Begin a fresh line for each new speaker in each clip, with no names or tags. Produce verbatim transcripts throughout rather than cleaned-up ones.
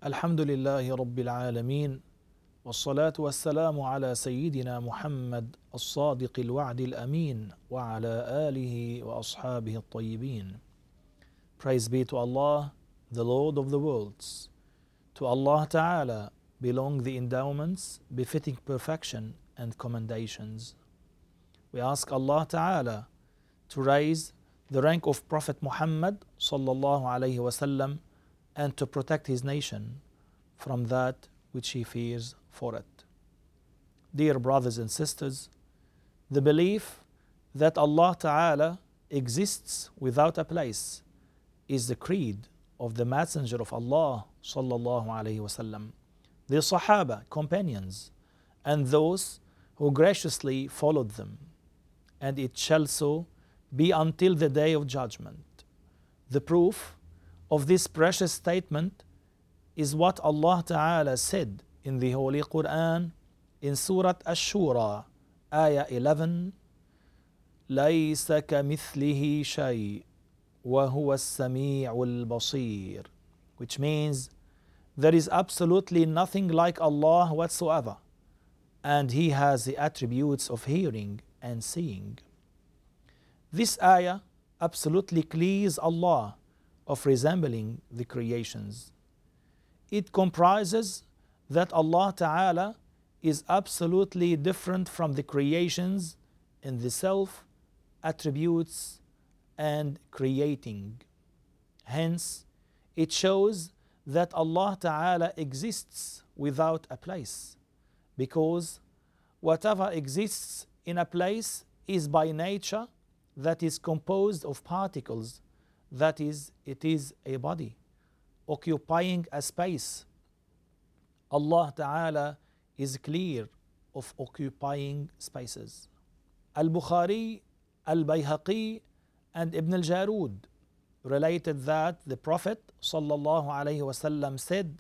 الحمد لله رب العالمين والصلاة والسلام على سيدنا محمد الصادق الوعد الأمين وعلى آله وأصحابه الطيبين. Praise be to Allah, the Lord of the worlds. To Allah Ta'ala belong the endowments befitting perfection and commendations. We ask Allah Ta'ala to raise the rank of Prophet Muhammad sallallahu alayhi wasallam and to protect his nation from that which he fears for it. Dear brothers and sisters, the belief that Allah Ta'ala exists without a place is the creed of the Messenger of Allah sallallahu alayhi wasallam, the Sahaba, companions, and those who graciously followed them, and it shall so be until the day of judgment. The proof of this precious statement is what Allah Ta'ala said in the Holy Quran in Surah Ash-Shura, Ayah eleven, لَيْسَ كَمِثْلِهِ شَيْءٍ وَهُوَ السَّمِيعُ الْبَصِيرُ, which means there is absolutely nothing like Allah whatsoever, and He has the attributes of hearing and seeing. This ayah absolutely clears Allah of resembling the creations. It comprises that Allah Ta'ala is absolutely different from the creations in the self, attributes, and creating. Hence, it shows that Allah Ta'ala exists without a place, because whatever exists in a place is by nature that is composed of particles. That is, it is a body occupying a space. Allah Ta'ala is clear of occupying spaces. Al-Bukhari, Al-Bayhaqi, and Ibn al-Jarud related that the Prophet sallallahu alayhi wasallam said,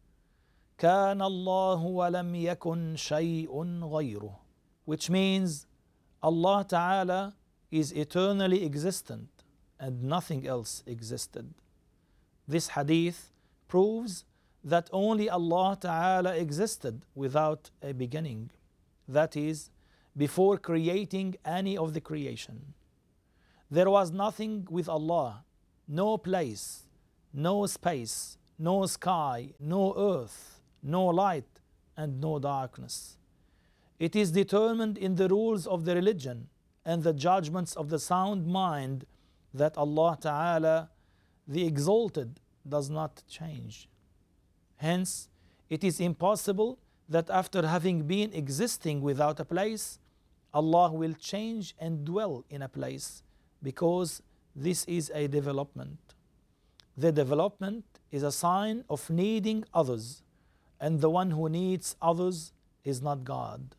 كَانَ اللَّهُ وَلَمْ يَكُنْ شَيْءٌ غَيْرُهُ, which means Allah Ta'ala is eternally existent and nothing else existed. This hadith proves that only Allah Ta'ala existed without a beginning, that is, before creating any of the creation. There was nothing with Allah, no place, no space, no sky, no earth, no light, and no darkness. It is determined in the rules of the religion and the judgments of the sound mind that Allah Ta'ala, the Exalted, does not change. Hence, it is impossible that after having been existing without a place, Allah will change and dwell in a place, because this is a development. The development is a sign of needing others, and the one who needs others is not God.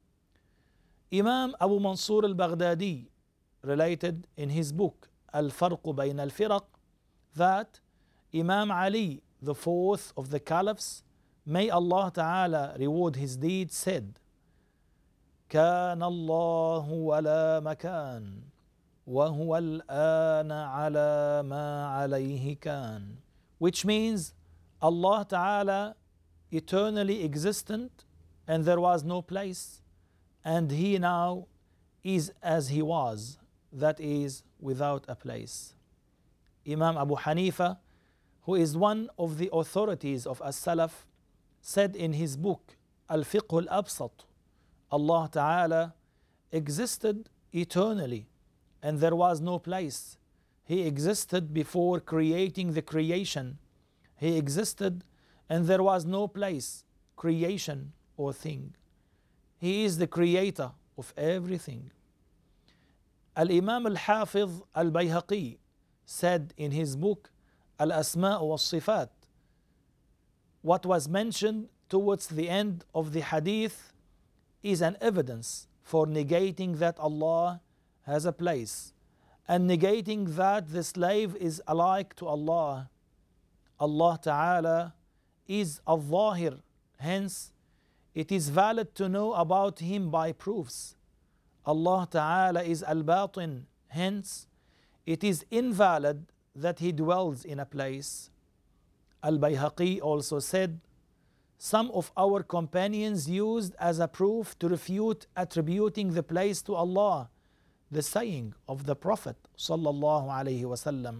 Imam Abu Mansur al-Baghdadi related in his book Al-Farq Bayn al-Firaq that Imam Ali, the fourth of the caliphs, may Allah Ta'ala reward his deeds, said, كَانَ اللَّهُ وَلَا مَكَانٍ وَهُوَ الْآنَ عَلَى مَا عَلَيْهِ كَانَ, which means Allah Ta'ala eternally existent and there was no place, and He now is as He was, that is, without a place. Imam Abu Hanifa, who is one of the authorities of As-Salaf, said in his book Al-Fiqh al-Absat, Allah Ta'ala existed eternally and there was no place. He existed before creating the creation. He existed and there was no place, creation or thing. He is the creator of everything. Al-Imam al-Hafiz al-Bayhaqi said in his book Al-Asma' wal-Sifat, what was mentioned towards the end of the hadith is an evidence for negating that Allah has a place and negating that the slave is alike to Allah. Allah Ta'ala is al-Zahir, hence it is valid to know about Him by proofs. Allah Ta'ala is al-Batin, hence it is invalid that He dwells in a place. Al-Bayhaqi also said, some of our companions used as a proof to refute attributing the place to Allah the saying of the Prophet sallallahu alaihi wasallam,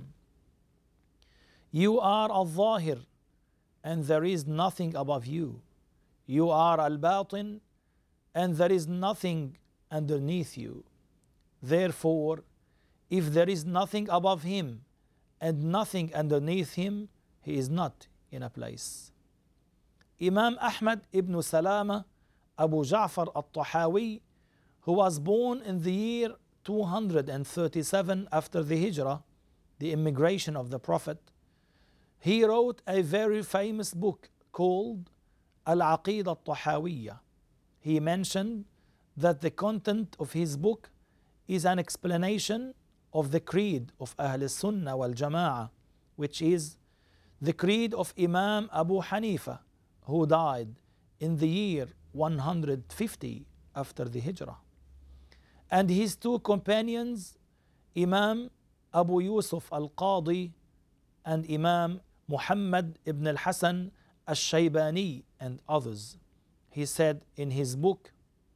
you are al-Zahir and there is nothing above you. You are al-Batin and there is nothing underneath you. Therefore, if there is nothing above him and nothing underneath him, he is not in a place. Imam Ahmad ibn Salama Abu Ja'far al-Tahawi, who was born in the year two hundred thirty-seven after the Hijrah, the immigration of the Prophet, he wrote a very famous book called Al-Aqidah al-Tahawiyya. He mentioned that the content of his book is an explanation of the creed of Ahl Sunnah wal Jama'ah, which is the creed of Imam Abu Hanifa, who died in the year one hundred fifty after the Hijrah, and his two companions, Imam Abu Yusuf al-Qadi and Imam Muhammad ibn al-Hasan al-Shaybani and others. He said in his book,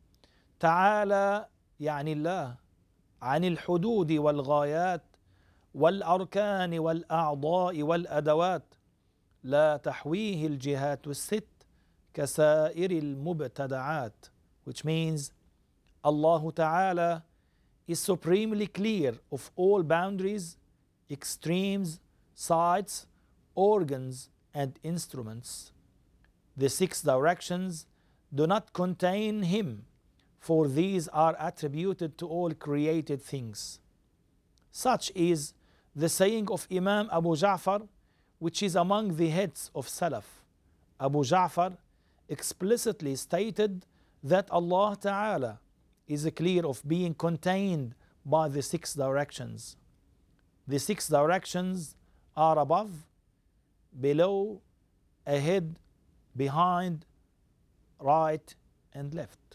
تعالى يعني الله عن الحدود والغايات والأركان والأعضاء والأدوات لا تحويه الجهات الست كسائر المبتدعات, which means Allah Ta'ala is supremely clear of all boundaries, extremes, sides, organs and instruments. The six directions do not contain him, for these are attributed to all created things. Such is the saying of Imam Abu Ja'far, which is among the heads of Salaf. Abu Ja'far explicitly stated that Allah Ta'ala is clear of being contained by the six directions. The six directions are above, below, ahead, behind, right, and left.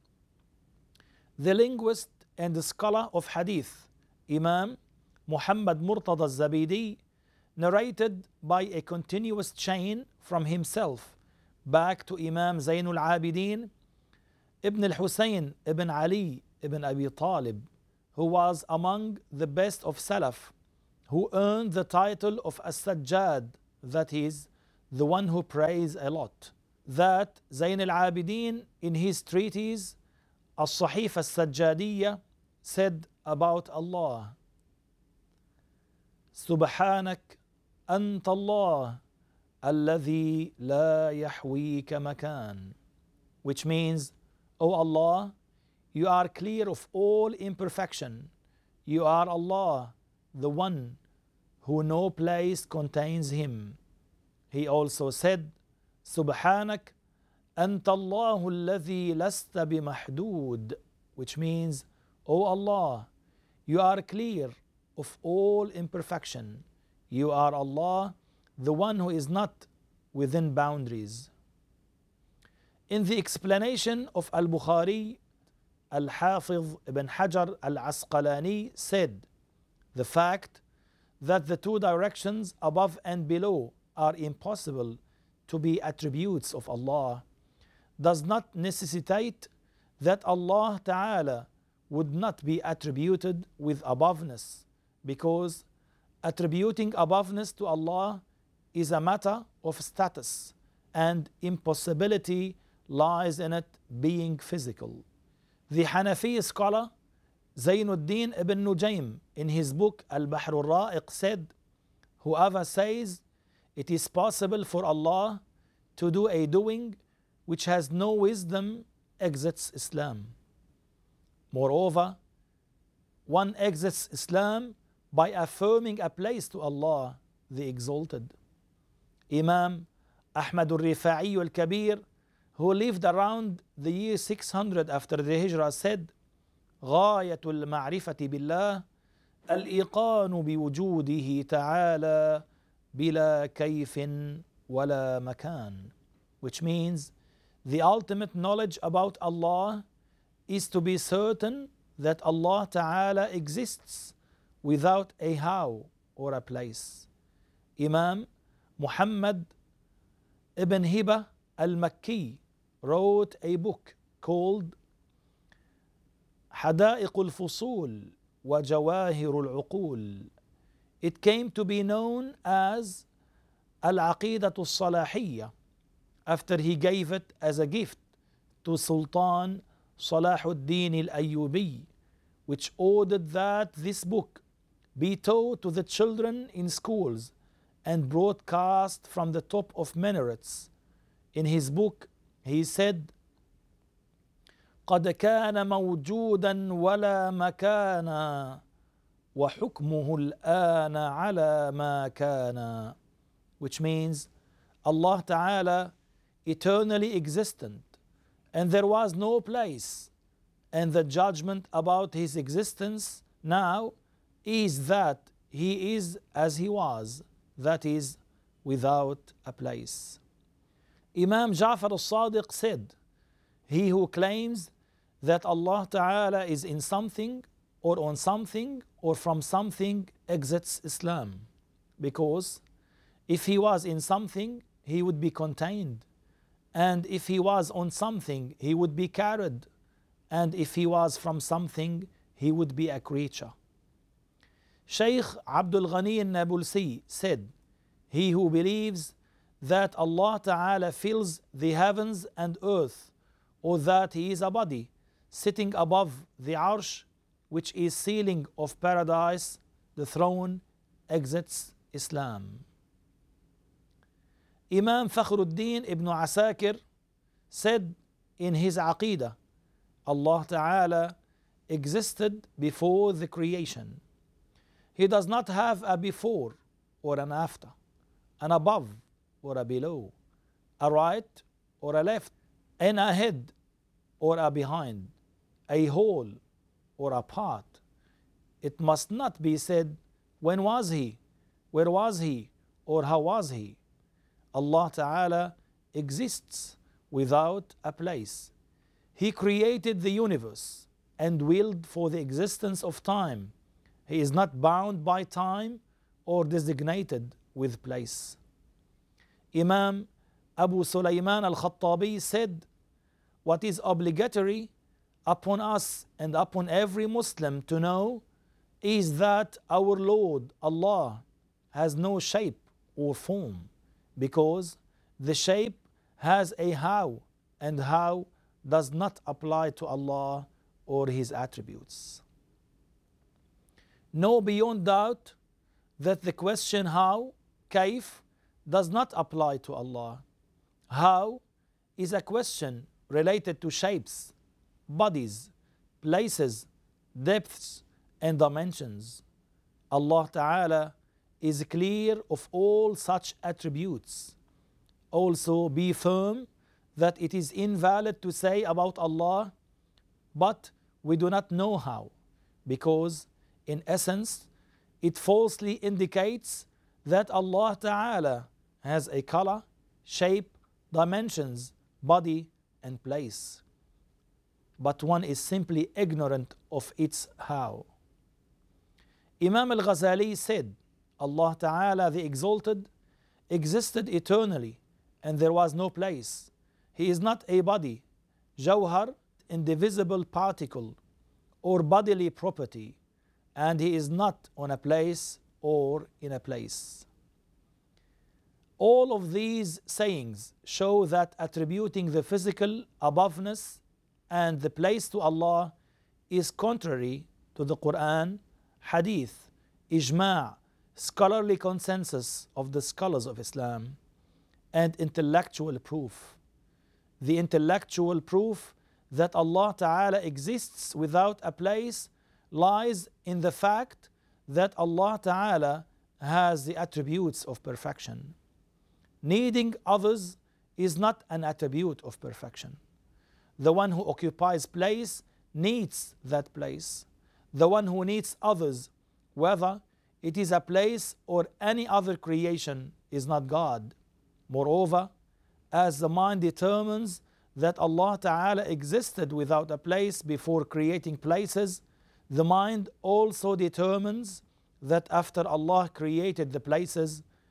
The linguist and the scholar of Hadith, Imam Muhammad Murtada al-Zabidi, narrated by a continuous chain from himself back to Imam Zainul Abidin Ibn al-Husayn Ibn Ali Ibn Abi Talib, who was among the best of Salaf, who earned the title of As-Sajjad, that is, the one who prays a lot, that Zain al-Abidin in his treatise As-Sahif As-Sajjadiyya said about Allah, Subhanak Anta Allah Alladhi La Yahwika Makan, which means, O Allah, you are clear of all imperfection. You are Allah, the one who no place contains him. He also said, Subhanak Anta Allahu alladhi lasta bimahdud, which means, O Allah, you are clear of all imperfection. You are Allah, the one who is not within boundaries. In the explanation of Al-Bukhari, Al-Hafiz ibn Hajar Al-Asqalani said, the fact that the two directions above and below are impossible to be attributes of Allah does not necessitate that Allah Ta'ala would not be attributed with aboveness, because attributing aboveness to Allah is a matter of status, and impossibility lies in it being physical. The Hanafi scholar Zainuddin ibn Nujaym in his book Al-Bahr al-Ra'iq said, whoever says it is possible for Allah to do a doing which has no wisdom exits Islam. Moreover, one exits Islam by affirming a place to Allah the Exalted. Imam Ahmad al-Rifa'i al-Kabir, who lived around the year six hundred after the Hijrah, said, غاية المعرفة بالله الإيقان بوجوده تعالى بلا كيف ولا مكان, which means the ultimate knowledge about Allah is to be certain that Allah Ta'ala exists without a how or a place. Imam Muhammad ibn Hiba al-Makki wrote a book called حدائق الفصول وجواهر العقول. It came to be known as Al-Aqidah al-Salahiyya after he gave it as a gift to Sultan Salahuddin al-Ayyubi, which ordered that this book be taught to the children in schools and broadcast from the top of minarets. In his book, he said, قد كان موجودا ولا مكانا وحكمه الآن على ما كان, which means Allah Ta'ala eternally existent and there was no place, and the judgment about his existence now is that he is as he was, that is without a place. Imam Ja'far al-Sadiq said, he who claims that Allah Ta'ala is in something or on something or from something exits Islam, because if he was in something he would be contained, and if he was on something he would be carried, and if he was from something he would be a creature. Shaykh Abdul Ghani al-Nabulsi said, he who believes that Allah Ta'ala fills the heavens and earth, or that he is a body sitting above the arsh, which is ceiling of paradise, the throne, exits Islam. Imam Fakhruddin ibn Asakir said in his Aqidah, Allah Ta'ala existed before the creation. He does not have a before or an after, an above or a below, a right or a left, an ahead or a behind, a whole or a part. It must not be said, when was he, where was he, or how was he. Allah Ta'ala exists without a place. He created the universe and willed for the existence of time. He is not bound by time or designated with place. Imam Abu Sulaiman al-Khattabi said, what is obligatory upon us and upon every Muslim to know is that our Lord Allah has no shape or form, because the shape has a how, and how does not apply to Allah or His attributes. Know beyond doubt that the question how, kaif, does not apply to Allah. How is a question related to shapes, bodies, places, depths, and dimensions. Allah Ta'ala is clear of all such attributes. Also be firm that it is invalid to say about Allah, but we do not know how, because in essence it falsely indicates that Allah Ta'ala has a color, shape, dimensions, body, and place, but one is simply ignorant of its how. Imam al-Ghazali said, Allah Ta'ala the Exalted existed eternally and there was no place. He is not a body, jawhar, indivisible particle, or bodily property, and He is not on a place or in a place. All of these sayings show that attributing the physical aboveness and the place to Allah is contrary to the Quran, Hadith, Ijma', scholarly consensus of the scholars of Islam, and intellectual proof. The intellectual proof that Allah Ta'ala exists without a place lies in the fact that Allah Ta'ala has the attributes of perfection. Needing others is not an attribute of perfection. The one who occupies place needs that place. The one who needs others, whether it is a place or any other creation, is not God. Moreover, as the mind determines that Allah Ta'ala existed without a place before creating places, the mind also determines that after Allah created the places,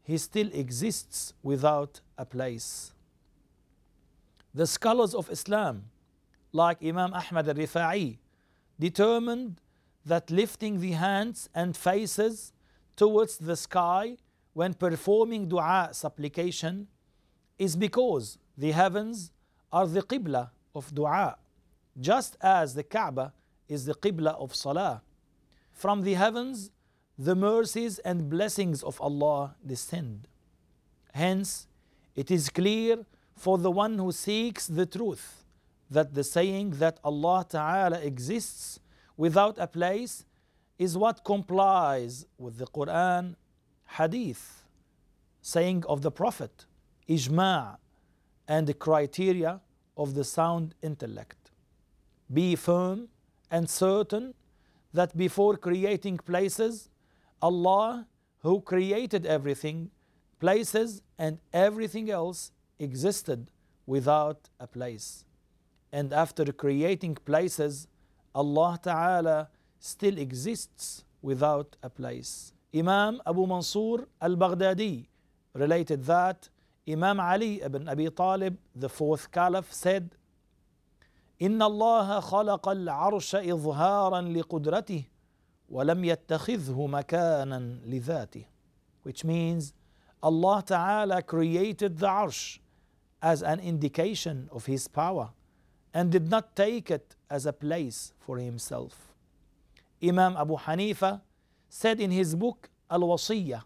He still exists without a place. The scholars of Islam, like Imam Ahmad al-Rifa'i, determined that lifting the hands and faces towards the sky when performing dua supplication is because the heavens are the qibla of dua, just as the Kaaba is the qibla of salah. From the heavens, the mercies and blessings of Allah descend. Hence, it is clear for the one who seeks the truth that the saying that Allah Ta'ala exists without a place is what complies with the Quran, Hadith, saying of the Prophet, Ijma' and the criteria of the sound intellect. Be firm and certain that before creating places, Allah, who created everything, places and everything else existed without a place. And after creating places, Allah Ta'ala still exists without a place. Imam Abu Mansur al-Baghdadi related that Imam Ali ibn Abi Talib, the fourth caliph, said, إن الله خلق العرش إظهارا لقدرته ولم يتخذه مكانا لذاته, which means Allah Ta'ala created the arsh as an indication of His power and did not take it as a place for Himself. Imam Abu Hanifa said in his book Al-Wasiyyah,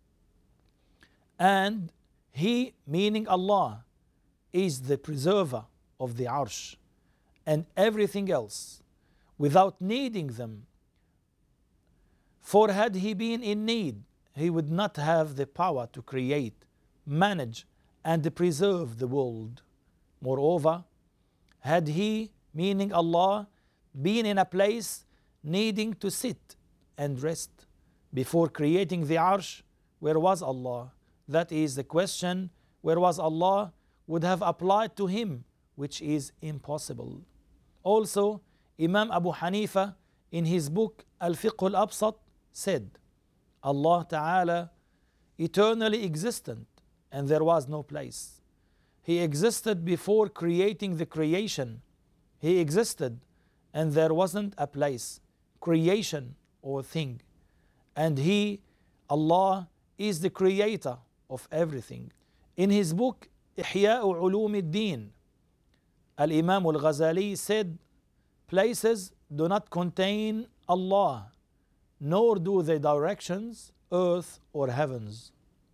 and He, meaning Allah, is the preserver of the arsh and everything else without needing them. For had He been in need, He would not have the power to create, manage, and preserve the world. Moreover, had He, meaning Allah, been in a place needing to sit and rest before creating the arsh, where was Allah? That is the question, where was Allah, would have applied to Him, which is impossible. Also, Imam Abu Hanifa in his book Al-Fiqh Al-Absat said, Allah Ta'ala eternally existent and there was no place. He existed before creating the creation. He existed and there wasn't a place, creation or thing. And He, Allah, is the creator of everything. In his book Ihya Ulum al-Din, Al-Imam Al-Ghazali said, places do not contain Allah, nor do the directions, earth or heavens.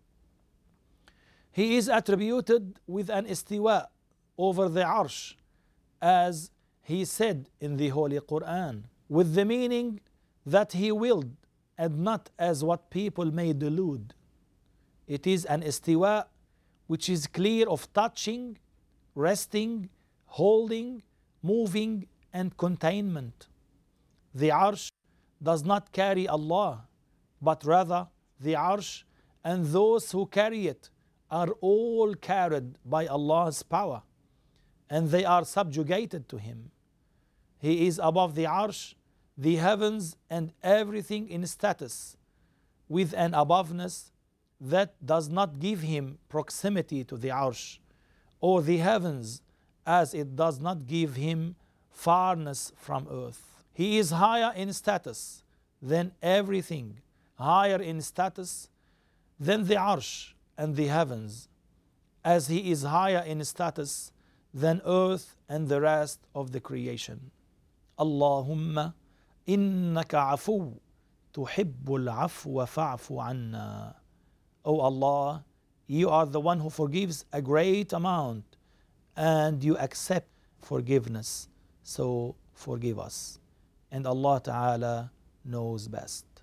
He is attributed with an istiwa over the arsh, as He said in the Holy Quran, with the meaning that He willed and not as what people may delude. It is an istiwa which is clear of touching, resting, holding, moving, and containment. The arsh does not carry Allah, but rather the arsh and those who carry it are all carried by Allah's power, and they are subjugated to Him. He is above the arsh, the heavens, and everything in status, with an aboveness that does not give Him proximity to the arsh or the heavens, as it does not give Him farness from earth. He is higher in status than everything, higher in status than the arsh and the heavens, as He is higher in status than earth and the rest of the creation. Allahumma innaka afu tuhibbul afwa fa'fu anna. O Allah, You are the one who forgives a great amount and You accept forgiveness, so forgive us. And Allah Ta'ala knows best.